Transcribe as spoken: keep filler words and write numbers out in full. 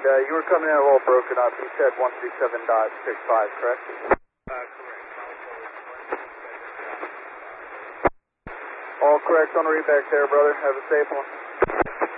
uh, you were coming in a little broken up. You said one three seven point six five, correct? Uh, correct. All correct on the read back there, brother. Have a safe one.